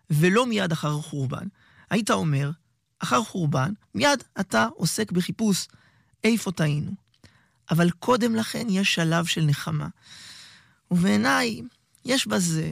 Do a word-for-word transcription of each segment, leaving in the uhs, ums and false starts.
ולא מיד אחר חורבן. היית אומר, אחר חורבן, מיד אתה עוסק בחיפוש איפה טעינו. אבל קודם לכן יש שלב של נחמה. ובעיניי יש בזה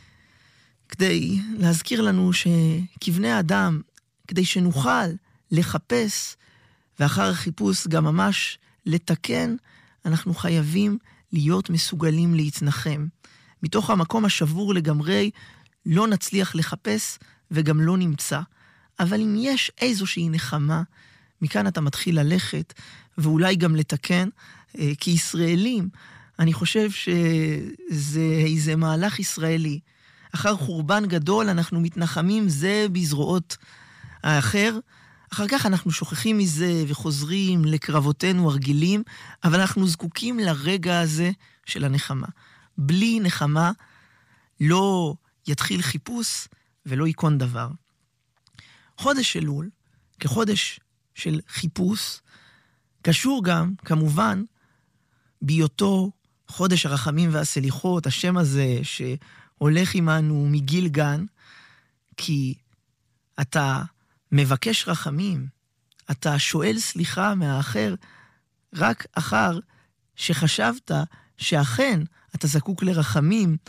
כדי להזכיר לנו שכבני אדם, כדי שנוכל לחפש, ואחר החיפוש גם ממש לתקן, אנחנו חייבים להיות מסוגלים להתנחם. מתוך המקום השבור לגמרי, לא נצליח לחפש וגם לא נמצא. אבל אם יש איזושהי נחמה, מכאן אתה מתחיל ללכת, ואולי גם לתקן, כישראלים, אני חושב שזה איזה מהלך ישראלי. אחר חורבן גדול אנחנו מתנחמים זה בזרועות האחר, אחר כך אנחנו שוכחים מזה וחוזרים לקרבותינו הרגילים, אבל אנחנו זקוקים לרגע הזה של הנחמה. בלי נחמה לא יתחיל חיפוש ולא יקון דבר. חודש אלול, כחודש של חיפוש, קשור גם, כמובן, בהיותו חודש הרחמים והסליחות, השם הזה שהולך עמנו מגיל גן, כי אתה מבקש רחמים, אתה שואל סליחה מהאחר, רק אחר שחשבת שאכן אתה זקוק לרחמים,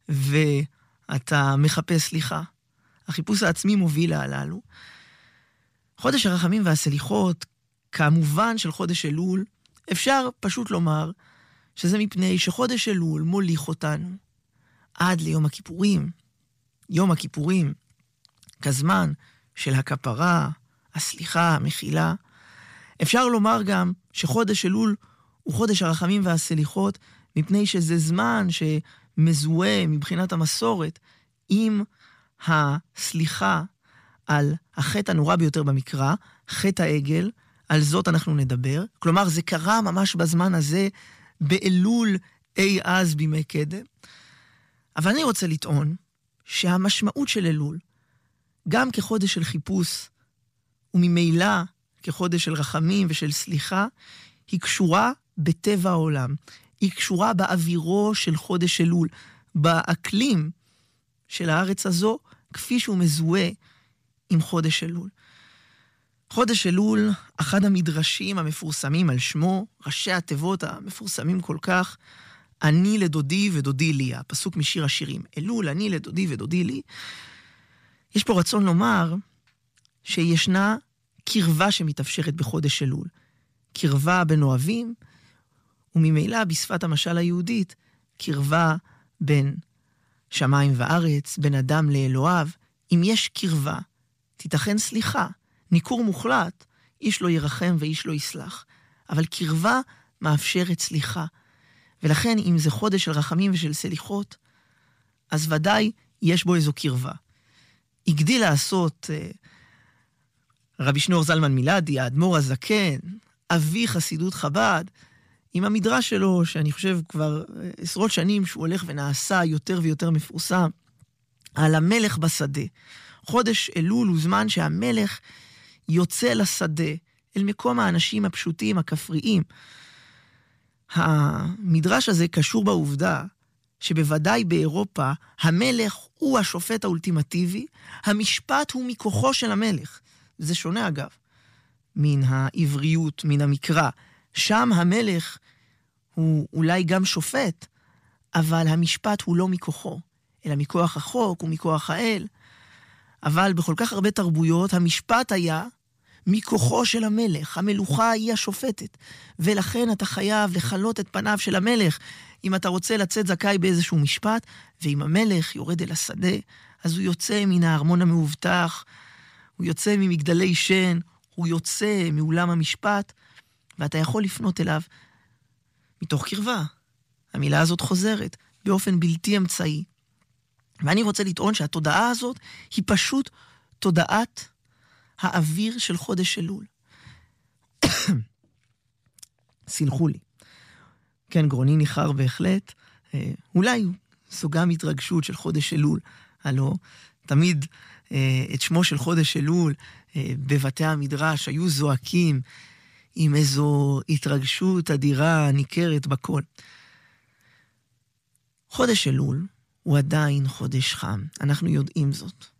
ואתה מחפש סליחה. החיפוש העצמי מוביל להללו. חודש הרחמים והסליחות, כמובן של חודש אלול, אפשר פשוט לומר שזה מפני שחודש אלול מוליך אותנו עד ליום הכיפורים. יום הכיפורים, כזמן של הכפרה, הסליחה, המחילה. אפשר לומר גם שחודש אלול הוא חודש הרחמים והסליחות, מפני שזה זמן שמזוהה מבחינת המסורת עם הסליחה על החטא הנורא ביותר במקרא, חטא העגל, על זאת אנחנו נדבר. כלומר, זה קרה ממש בזמן הזה, באלול אי אז בימי קדם. אבל אני רוצה לטעון שהמשמעות של אלול, גם כחודש של חיפוש, וממילא כחודש של רחמים ושל סליחה, היא קשורה בטבע העולם. היא קשורה באווירו של חודש אלול, באקלים של הארץ הזו, כפי שהוא מזוהה עם חודש אלול. חודש אלול, אחד המדרשים המפורסמים על שמו, ראשי התיבות המפורסמים כל כך, אני לדודי ודודי לי, הפסוק משיר השירים. אלול, אני לדודי ודודי לי. יש פה רצון לומר שישנה קרבה שמתאפשרת בחודש אלול. קרבה בין אוהבים, וממילא בשפת המשל היהודית, קרבה בין שמיים וארץ, בין אדם לאלוהיו. אם יש קרבה, תיתכן סליחה. ניכור מוחלט, איש לא ירחם ואיש לא יסלח. אבל קרבה מאפשרת סליחה. ולכן אם זה חודש של רחמים ושל סליחות, אז ודאי יש בו איזו קרבה. הגדיל לעשות אה, רבי שנור זלמן מילדי, האדמו"ר הזקן, אבי חסידות חב"ד, עם המדרש שלו, שאני חושב כבר עשרות שנים שהוא הולך ונעשה יותר ויותר מפורסם, על המלך בשדה. חודש אלול הוא זמן שהמלך יוצא לשדה, אל מקום האנשים הפשוטים, הכפריים. המדרש הזה קשור בעובדה שבוודאי באירופה המלך הוא השופט האולטימטיבי, המשפט הוא מכוחו של המלך. זה שונה אגב, מן העבריות, מן המקרא. שם המלך הוא אולי גם שופט, אבל המשפט הוא לא מכוחו, אלא מכוח החוק ומכוח האל. אבל בכל כך הרבה תרבויות המשפט היה מכוחו של המלך, המלוכה היא השופטת, ולכן אתה חייב לחלות את פניו של המלך, אם אתה רוצה לצאת זכאי באיזשהו משפט, ואם המלך יורד אל השדה, אז הוא יוצא מן הארמון המאובטח, הוא יוצא ממגדלי שן, הוא יוצא מאולם המשפט, ואתה יכול לפנות אליו מתוך קרבה. המילה הזאת חוזרת באופן בלתי אמצעי. ואני רוצה לטעון שהתודעה הזאת היא פשוט תודעת האוויר של חודש אלול. סלחו לי. כן, גרוני ניחר בהחלט. אה, אולי זו גם התרגשות של חודש אלול. הלא, תמיד אה, את שמו של חודש אלול אה, בבתי המדרש היו זועקים עם איזו התרגשות אדירה ניכרת בכל. חודש אלול הוא עדיין חודש חם. אנחנו יודעים זאת.